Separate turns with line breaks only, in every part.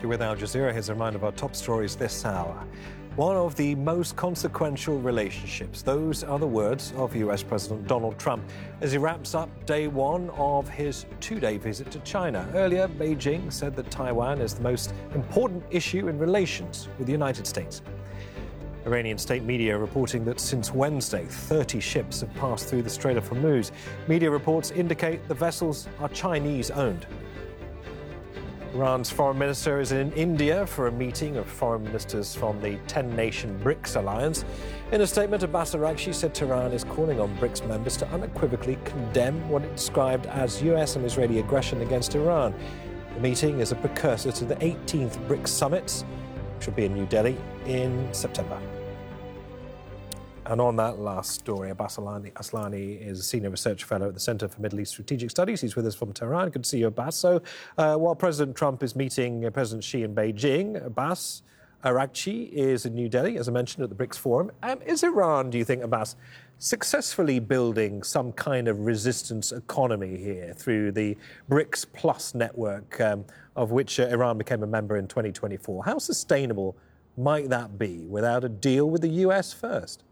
You're with Al Jazeera. Here's a reminder of our top stories this hour. One of the most consequential relationships. Those are the words of US President Donald Trump as he wraps up day one of his two-day visit to China. Earlier, Beijing said that Taiwan is the most important issue in relations with the United States. Iranian state media reporting that since Wednesday, 30 ships have passed through the Strait of Hormuz. Media reports indicate the vessels are Chinese-owned. Iran's foreign minister is in India for a meeting of foreign ministers from the 10-nation BRICS alliance. In a statement, Abbas Araghchi said Tehran is calling on BRICS members to unequivocally condemn what it described as US and Israeli aggression against Iran. The meeting is a precursor to the 18th BRICS summit, which will be in New Delhi in September. And on that last story, Abbas Aslani is a senior research fellow at the Center for Middle East Strategic Studies. He's with us from Tehran. Good to see you, Abbas. So while President Trump is meeting President Xi in Beijing, Abbas Araghchi is in New Delhi, as I mentioned, at the BRICS Forum. Is Iran, do you think, Abbas, successfully building some kind of resistance economy here through the BRICS Plus network, of which Iran became a member in 2024? How sustainable might that be without a deal with the US first?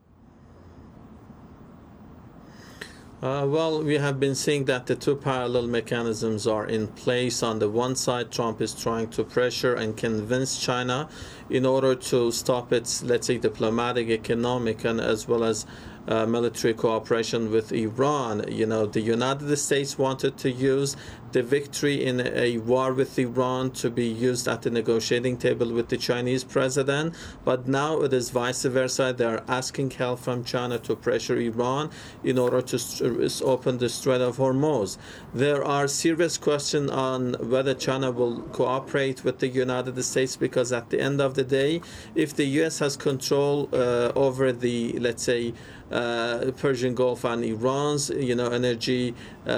Well, we have been seeing that the two parallel mechanisms are in place. On the one side, Trump is trying to pressure and convince China in order to stop its, let's say, diplomatic, economic, and as well as military cooperation with Iran. You know, the United States wanted to use the victory in a war with Iran to be used at the negotiating table with the Chinese president, but now it is vice versa. They are asking help from China to pressure Iran in order to open the Strait of Hormuz. There are serious questions on whether China will cooperate with the United States, because at the end of the day, if the U.S. has control over the, let's say, Persian Gulf and Iran's, energy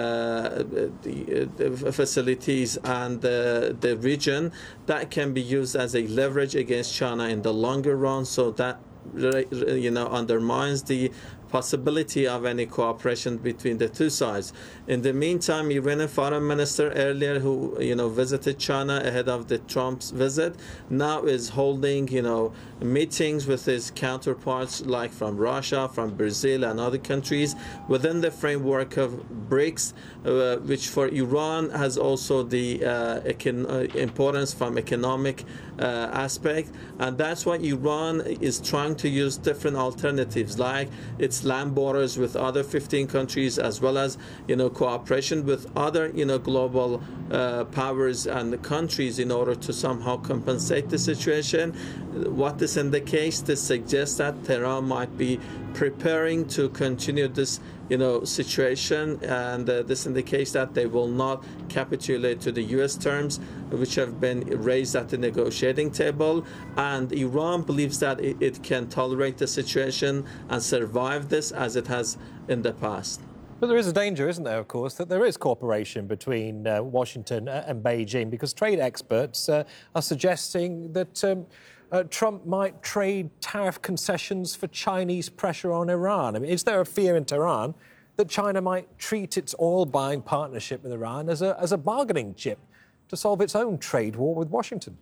facilities and the region, that can be used as a leverage against China in the longer run. So that undermines the possibility of any cooperation between the two sides. In the meantime, Iranian foreign minister earlier, who visited China ahead of the Trump's visit, now is holding meetings with his counterparts like from Russia, from Brazil, and other countries within the framework of BRICS, which for Iran has also the importance from economic aspect, and that's why Iran is trying to use different alternatives, like its land borders with other 15 countries, as well as cooperation with other global powers and countries in order to somehow compensate the situation. What this indicates, this suggests that Tehran might be preparing to continue this situation, and this indicates that they will not capitulate to the U.S. terms which have been raised at the negotiating table, and Iran believes that it can tolerate the situation and survive this as it has in the past.
But there is a danger, isn't there, of course, that there is cooperation between Washington and Beijing, because trade experts are suggesting that Trump might trade tariff concessions for Chinese pressure on Iran. I mean, is there a fear in Tehran that China might treat its oil-buying partnership with Iran as a bargaining chip to solve its own trade war with Washington?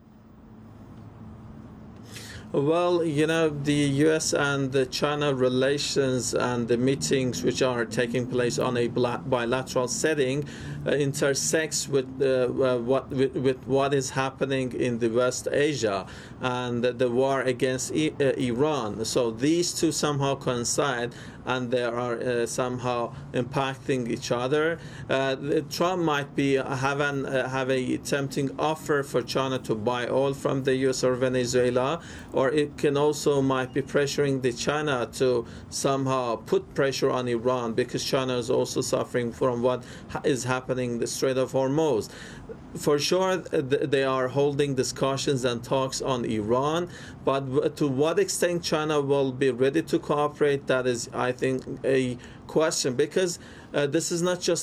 Well, the U.S. and the China relations and the meetings which are taking place on a bilateral setting intersects with what is happening in the West Asia and the war against Iran. So these two somehow coincide, and they are somehow impacting each other. Trump might be have a tempting offer for China to buy oil from the U.S. or Venezuela, or it can also might be pressuring the China to somehow put pressure on Iran, because China is also suffering from what is happening in the Strait of Hormuz. For sure, they are holding discussions and talks on Iran, but to what extent China will be ready to cooperate, that is, I think, a question, because this is not just